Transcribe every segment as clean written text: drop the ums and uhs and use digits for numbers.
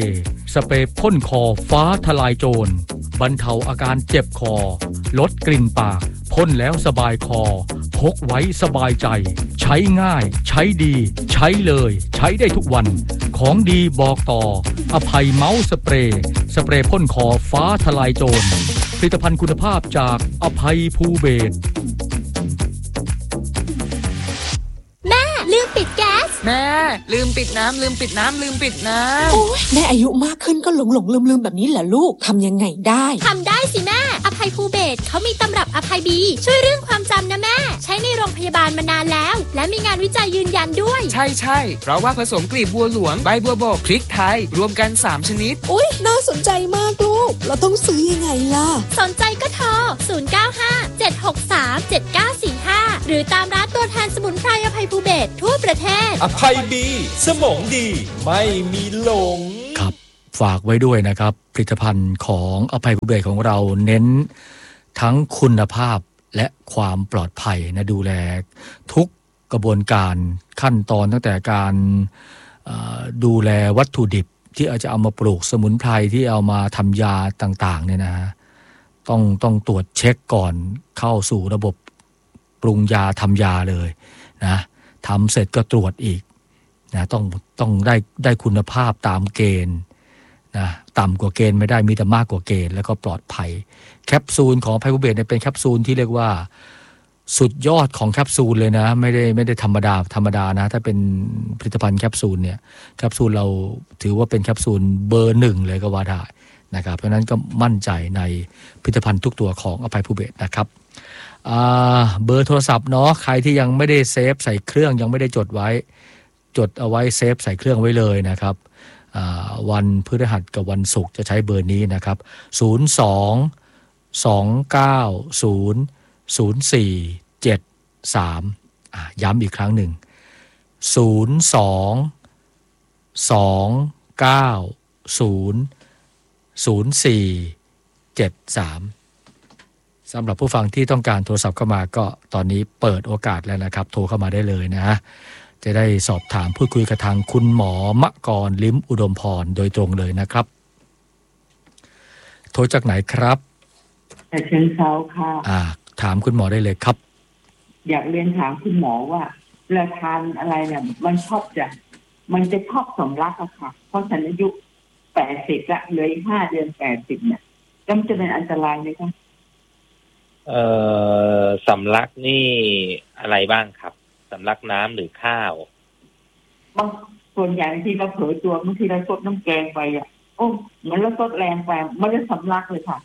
สเปรย์พ่นคอฟ้าทลายโจรบรรเทาอาการเจ็บคอลดกลิ่นปากพ่นแล้วสบายคอพกไว้สบายใจใช้ง่ายใช้ดีใช้เลยใช้ได้ทุกวันของดีบอกต่ออภัยเมาส์สเปรย์พ่นคอฟ้าทลายโจรผลิตภัณฑ์คุณภาพจากอภัยภูเบศรลืมปิดแก๊สแม่ลืมปิดน้ำโอ้ยแม่อายุมากขึ้นก็หลงลืมแบบนี้เหรอลูกทำยังไงได้ทำได้สิแม่อภัยภูเบศรเขามีตำรับอภัยบีช่วยเรื่องความจำนะแม่ใช้ในโรงพยาบาลมานานแล้วและมีงานวิจัยยืนยันด้วยใช่เพราะว่าผสมกลีบบัวหลวงใบบัวบกพริกไทยรวมกัน3ชนิดอุ๊ยน่าสนใจมากลูกเราต้องซื้อยังไงล่ะสนใจก็โทร0957637945หรือตามร้านตัวแทนสมุนไพรอภัยภูเบศรทั่วประเทศอภัยบีสมองดีไม่มีหลงครับฝากไว้ด้วยนะครับผลิตภัณฑ์ของอภัยภูเบศรของเราเน้นทั้งคุณภาพและความปลอดภัยนะดูแลทุกกระบวนการขั้นตอนตั้งแต่การดูแลวัตถุดิบที่อาจจะเอามาปลูกสมุนไพรที่เอามาทำยาต่างๆเนี่ยนะต้องตรวจเช็คก่อนเข้าสู่ระบบปรุงยาทำยาเลยนะทำเสร็จก็ตรวจอีกนะต้องได้คุณภาพตามเกณฑ์นะต่ำกว่าเกณฑ์ไม่ได้มีแต่มากกว่าเกณฑ์แล้วก็ปลอดภัยแคปซูลของไพโคเบตเนี่ยเป็นแคปซูลที่เรียกว่าสุดยอดของแคปซูลเลยนะไม่ได้ธรรมดานะถ้าเป็นผลิตภัณฑ์แคปซูลเนี่ยแคปซูลเราถือว่าเป็นแคปซูลเบอร์หนึ่งเลยก็ว่าได้นะครับเพราะนั้นก็มั่นใจในผลิตภัณฑ์ทุกตัวของอภัยภูเบศรนะครับเบอร์โทรศัพท์เนาะใครที่ยังไม่ได้เซฟใส่เครื่องยังไม่ได้จดเอาไว้เซฟใส่เครื่องไว้เลยนะครับวันพฤหัสกับวันศุกร์จะใช้เบอร์นี้นะครับ02-290-0473ย้ำอีกครั้งหนึ่ง02-290-0473สำหรับผู้ฟังที่ต้องการโทรศัพท์เข้ามาก็ตอนนี้เปิดโอกาสแล้วนะครับโทรเข้ามาได้เลยนะจะได้สอบถามพูดคุยกับทางคุณหมอมกรลิ้มอุดมพรโดยตรงเลยนะครับโทรจากไหนครับจากเชิงเทราค่ะถามคุณหมอได้เลยครับอยากเรียนถามคุณหมอว่าเวลาทานอะไรเนี่ยมันจะชอบสำลักอะค่ะเพราะฉันอายุ80ละเหลืออีก5 เดือน80เนี่ยจะเป็นอันตรายไหมคะสำลักนี่อะไรบ้างครับสำลักน้ำหรือข้าวบางส่วนใหญ่ที่เราเผลอตัวบางทีเราซดน้ำแกงไปอ่ะโอ้เหมือนเราซดแรงไปไม่ได้สำลักเลยค่ะ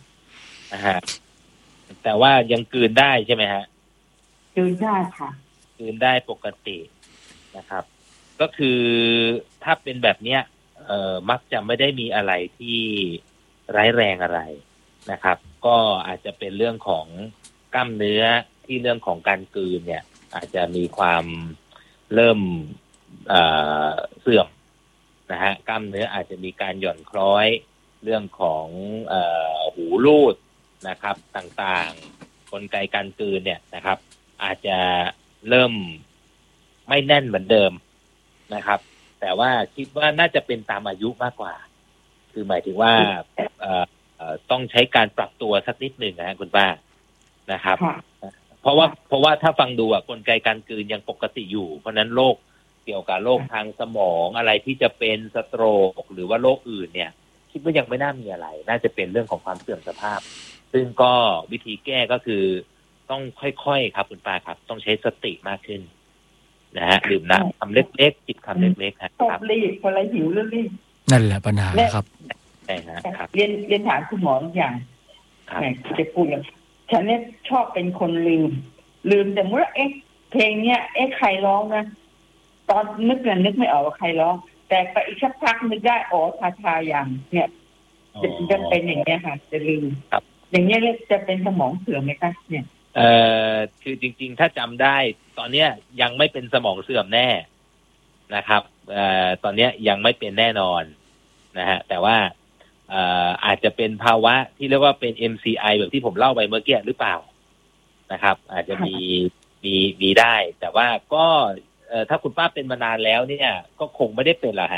แต่ว่ายังกลืนได้ใช่ไหมฮะกลืนได้ค่ะกลืนได้ปกตินะครับก็คือถ้าเป็นแบบเนี้ยมักจะไม่ได้มีอะไรที่ร้ายแรงอะไรนะครับก็อาจจะเป็นเรื่องของกล้ามเนื้อที่เรื่องของการกลืนเนี่ยอาจจะมีความเริ่มเสื่อมนะฮะกล้ามเนื้ออาจจะมีการหย่อนคล้อยเรื่องของหูรูดนะครับต่างๆกลไกการกลืนเนี่ยนะครับอาจจะเริ่มไม่แน่นเหมือนเดิมนะครับแต่ว่าคิดว่าน่าจะเป็นตามอายุมากกว่าคือหมายถึงว่าต้องใช้การปรับตัวสักนิดหนึ่งนะคุณป้านะครับเพราะว่าถ้าฟังดูกลไกการกลืนยังปกติอยู่เพราะนั้นโรคเกี่ยวกับโรคทางสมองอะไรที่จะเป็นสโตรกหรือว่าโรคอื่นเนี่ยคิดว่ายังไม่น่ามีอะไรน่าจะเป็นเรื่องของความเสื่อมสภาพซึ่งก็วิธีแก้ก็คือต้องค่อยๆครับคุณป้าครับต้องใช้สติมากขึ้นนะฮะดื่มน้ำคำเล็กๆจิบคำเล็กๆครับรีบคนละหิวรีบนั่นแหละปัญหาครับใช่ครับเรียนถามคุณหมอทุกอย่างจะพูดอย่างฉันเนี่ยชอบเป็นคนลืมแต่เมื่อเพลงเนี้ยใครร้องนะตอนนึกไม่ออกว่าใครร้องแต่ไปอีกสักพักนึกได้ทาอย่างเนี่ยจะเป็นอย่างเงี้ยค่ะจะลืมอย่างเงี้ยจะเป็นสมองเสื่อมไหมคะเนี่ยคือจริงๆถ้าจำได้ตอนเนี้ยยังไม่เป็นสมองเสื่อมแน่นะครับตอนเนี้ยยังไม่เป็นแน่นอนนะฮะแต่ว่าอาจจะเป็นภาวะที่เรียกว่าเป็น MCI แบบที่ผมเล่าไปเมื่อกี้หรือเปล่านะครับอาจจะมีได้แต่ว่าก็ถ้าคุณป้าเป็นมานานแล้วเนี่ยก็คงไม่ได้เป็นหรอกฮะ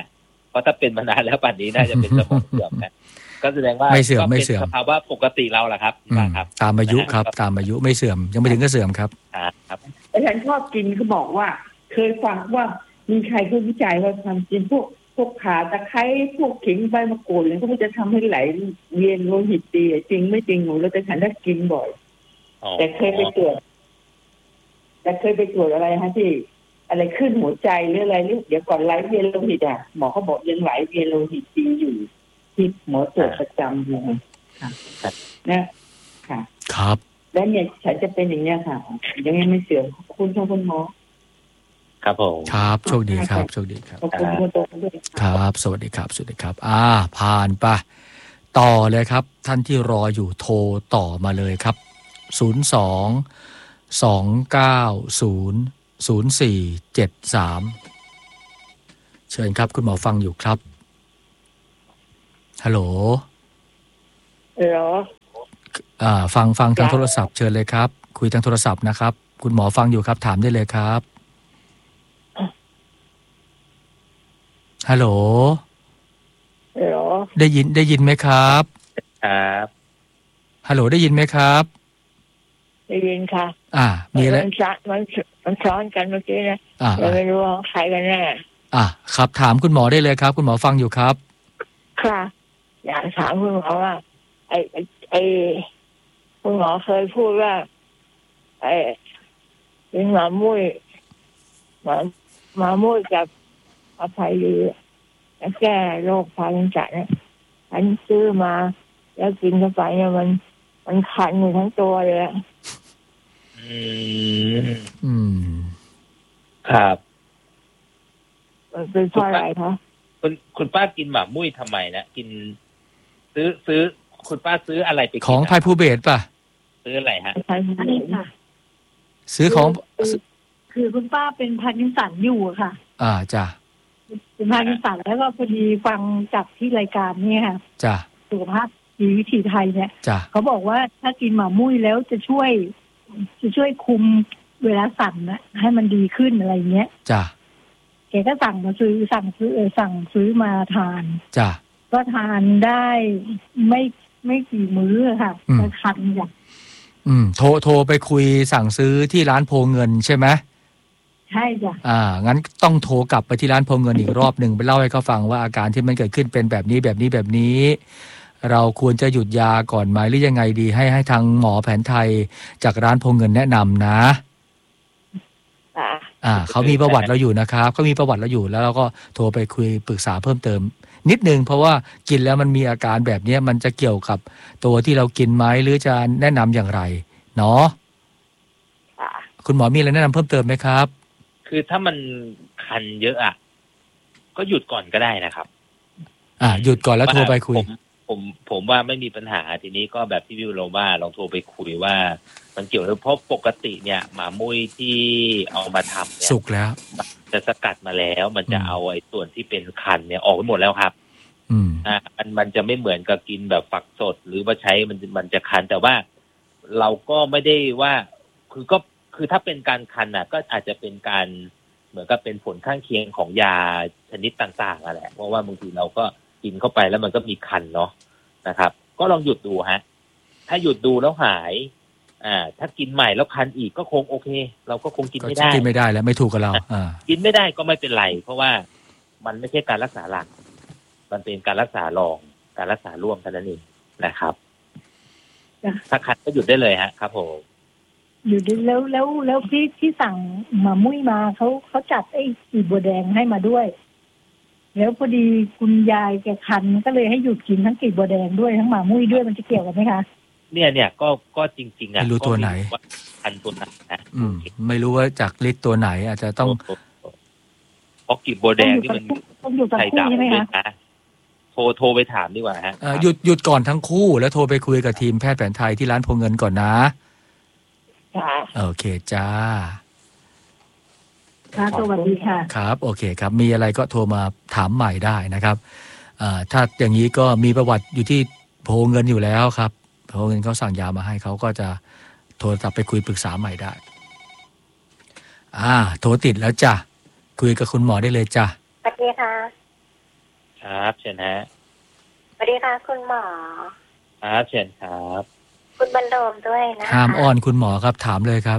เพราะถ้าเป็นมานานแล้วป่านนี้น่าจะเป็นสมองเสื่อมนะก็แสดงว่าไม่เสื่อมก็ไม่เป็นเสื่อมสภาวะปกติเราแหละครับครับตามอายุครับตามอายุไม่เสื่อมยังไม่ถึงก็เสื่อมครับครับแต่ฉันชอบกินเขาบอกว่า เคยฟังว่ามีใครเขาวิจัยว่าความจริงพวกขาตะไคร้พวกขิงใบมะกรูดเนี่ยเขาจะทำให้ไหลเวียนโลหิตดีจริงไม่จริงหนูแล้วแต่ฉันได้กินบ่อยแต่เคยไปตรวจอะไรฮะที่อะไรขึ้นหัวใจหรืออะไรเดี๋ยวก่อนไหลเวียนโลหิตอ่ะหมอเขาบอกยังไหลเวียนโลหิตดีอยู่ที่หมอตรวจประจำอยู่ค่ะนะค่ะครับแล้วเนี่ยฉันจะเป็นอย่างเนี้ยค่ะยังไม่เสื่อมขอบคุณหมอครับผมครับโชคดีครับโชคดีครับขอบคุณคุณโตด้วยครับสวัสดีครับสวัสดีครับผ่านไปต่อเลยครับท่านที่รออยู่โทรต่อมาเลยครับ02-290-0473เชิญครับคุณหมอฟังอยู่ครับฮัลโหลฟังทางโทรศัพท์เชิญเลยครับคุยทางโทรศัพท์นะครับคุณหมอฟังอยู่ครับถามได้เลยครับฮัลโหลได้ยินไหมครับครับฮัลโหลได้ยินไหมครับได้ยินค่ะมีอะไรมันซ้อนกันเมื่อกี้นะเราไม่รู้ว่าใครกันแน่ครับถามคุณหมอได้เลยครับคุณหมอฟังอยู่ครับค่ะอยากถามคุณหมอว่าไอ้คุณหมอเคยพูดว่าเป็นหมามุ้ยกับอภัยดีแก้โรคพาราจัดเนี่ยฉันซื้อมาแล้วกินเข้าไปเนี่ยมันคันอยู่ทั้งตัวเลยครับมันเป็นเพราะอะไรคะคุณป้ากินหมามุ้ยทำไมนะกินซื้อคุณป้าซื้ออะไรไปของไพภูเบศป่ะซื้ออะไรฮะซื้อของคือคุณป้าเป็นพาร์กินสันอยู่ค่ะจ้ะเป็นพาร์กินสันแล้วก็พอดีฟังจากที่รายการนี่ค่ะจ้ะสุขภาพดีวิถีไทยเนี่ยเขาบอกว่าถ้ากินหมามุ้ยแล้วจะช่วยคุมเวลาสั่นนะให้มันดีขึ้นอะไรเงี้ยจ้ะแกก็สั่งซื้อมาทานจ้ะก็ทานได้ไม่กี่มื้อค่ะแต่คันอย่างโทรไปคุยสั่งซื้อที่ร้านโพเงินใช่ไหมใช่จ้ะงั้นต้องโทรกลับไปที่ร้านโพเงินอีกรอบหนึ่งไปเล่าให้เขาฟังว่าอาการที่มันเกิดขึ้นเป็นแบบนี้เราควรจะหยุดยาก่อนไหมหรือยังไงดีให้ทางหมอแผนไทยจากร้านโพเงินแนะนำนะเขามีประวัติเราอยู่นะครับเขามีประวัติเราอยู่แล้วเราก็โทรไปคุยปรึกษาเพิ่มเติมนิดนึงเพราะว่ากินแล้วมันมีอาการแบบนี้มันจะเกี่ยวกับตัวที่เรากินไหมหรือจะแนะนำอย่างไรเนาะคุณหมอมีอะไรแนะนำเพิ่มเติมไหมครับคือถ้ามันคันเยอะก็หยุดก่อนก็ได้นะครับหยุดก่อนแล้วโทรไปคุยผมว่าไม่มีปัญหาทีนี้ก็แบบที่พี่โรว่าลองโทรไปคุยว่ามันเกี่ยวหรือเพราะปกติเนี่ยหมามุ้ยที่เอามาทำเนี่ยสุกแล้วจะสกัดมาแล้วมันจะเอาไอ้ส่วนที่เป็นคันเนี่ยออกไปหมดแล้วครับมันจะไม่เหมือนกับกินแบบฝักสดหรือว่าใช้มันจะคันแต่ว่าเราก็ไม่ได้ว่าคือถ้าเป็นการคันก็อาจจะเป็นการเหมือนกับเป็นผลข้างเคียงของยาชนิดต่างๆแหละเพราะว่าบางทีเราก็กินเข้าไปแล้วมันก็มีคันเนาะนะครับก็ลองหยุดดูฮะถ้าหยุดดูแล้วหายถ้ากินใหม่แล้วคันอีกก็คงโอเคเราก็คงกินไม่ได้แล้วไม่ถูกกับเรากินไม่ได้ก็ไม่เป็นไรเพราะว่ามันไม่ใช่การรักษาหลักมันเป็นการรักษารองการรักษาร่วมเท่านั้นเองนะครับถ้าคันก็หยุดได้เลยฮะครับผมหยุดแล้วที่สั่งหมามุ้ยมาเขาจัดไอ้กีบบัวแดงให้มาด้วยแล้วพอดีคุณยายแกคันก็เลยให้หยุดกินทั้งกีบบัวแดงด้วยทั้งหมามุ้ยด้วยมันจะเกี่ยวกันไหมคะเนี่ยก็จริงๆไม่รู้ตัวไหนคันตัวไหนนะไม่รู้ว่าจากฤทธิ์ตัวไหนอาจจะต้องเพราะกีบบัวแดงที่มันไข่ดำใช่ไหมคะโทรไปถามดีกว่าฮะหยุดก่อนทั้งคู่แล้วโทรไปคุยกับทีมแพทย์แผนไทยที่ร้านโพเงินก่อนนะโอเคจ้าสวัสดีค่ะครับโอเคครับมีอะไรก็โทรมาถามใหม่ได้นะครับถ้าอย่างนี้ก็มีประวัติอยู่ที่โพเงินอยู่แล้วครับโพเงินเขาสั่งยามาให้เขาก็จะโทรศัพท์ไปคุยปรึกษาใหม่ได้โทรติดแล้วจ้ะคุยกับคุณหมอได้เลยจ้ะสวัสดีค่ะครับเชิญฮะสวัสดีค่ะคุณหมอครับเชิญครับคุณบรรโลมด้วยนะคะห้ามอ้อนคุณหมอครับถามเลยครับ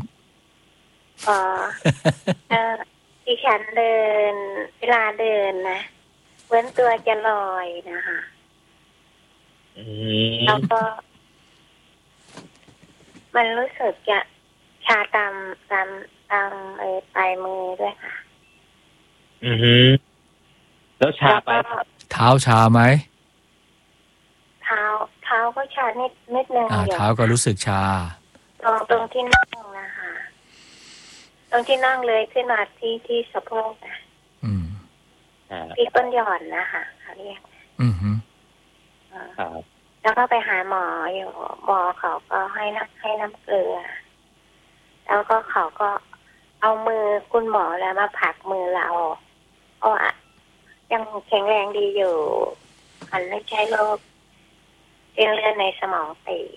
ดิฉันเดินเวลาเดินนะเหมือนตัวจะลอยนะคะแล้วก็มันรู้สึกจะชาตามปลายมือด้วยค่ะแล้วชาไปเท้าชาไหมเท้าก็ชานิดนึงเท้าก็รู้สึกชาตรงที่นั่งนะคะตรงที่นั่งเลยขึ้นมาที่สะโพกนะที่ต้นหย่อนนะคะเขาเรียกแล้วก็ไปหาหมออยู่หมอเขาก็ให้น้ำเกลือแล้วก็เขาก็เอามือคุณหมอแล้วมาผลักมือเรายังแข็งแรงดีอยู่มันไม่ใช่โรคเส้นเลือดในสมองตีบ